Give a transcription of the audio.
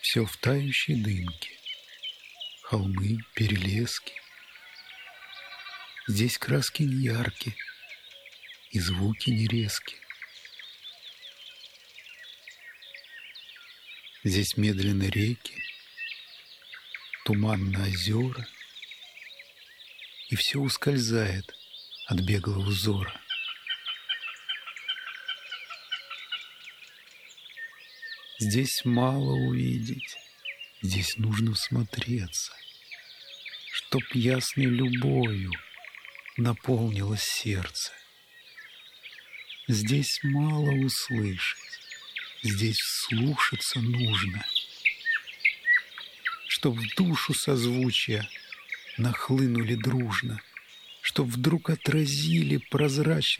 Все в тающей дымке, холмы, перелески. Здесь краски не яркие и звуки не резкие. Здесь медленно реки, туманно озера, и все ускользает от беглого взора. Здесь мало увидеть, здесь нужно всмотреться, чтоб ясной любовью наполнилось сердце. Здесь мало услышать, здесь вслушаться нужно, чтоб в душу созвучия нахлынули дружно, чтоб вдруг отразили прозрачно